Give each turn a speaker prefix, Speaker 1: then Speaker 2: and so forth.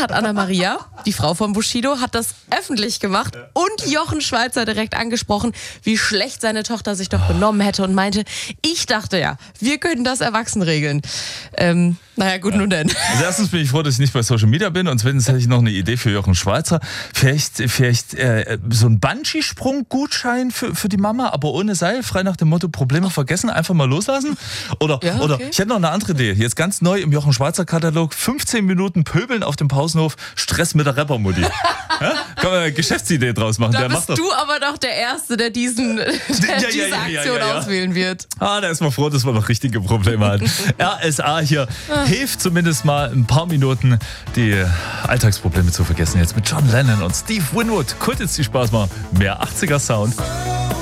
Speaker 1: hat Anna-Maria, die Frau von Bushido, hat das öffentlich gemacht und Jochen Schweizer direkt angesprochen, wie schlecht seine Tochter sich doch benommen hätte und meinte, ich dachte ja, wir können das erwachsen regeln. Naja, gut, nun denn.
Speaker 2: Also erstens bin ich froh, dass ich nicht bei Social Media bin und zweitens hätte ich noch eine Idee für Jochen Schweizer. Vielleicht so ein Bungee-Sprung-Gutschein für die Mama, aber ohne Seil, frei nach dem Motto, Probleme vergessen, einfach mal loslassen. Oder ich hätte noch eine andere Idee. Jetzt ganz neu im Jochen Schweizer Katalog, 15 Minuten Pöbeln auf dem Pausenhof, Stress mit der Rappermutti. Ja? Kann man eine Geschäftsidee draus machen.
Speaker 1: Da bist du aber doch der Erste, der diese Aktion auswählen wird.
Speaker 2: Da ist man froh, dass wir noch richtige Probleme hatten. RSA hier hilft zumindest mal ein paar Minuten, die Alltagsprobleme zu vergessen. Jetzt mit John Lennon und Steve Winwood. Könnte jetzt viel Spaß machen. Mehr 80er Sound.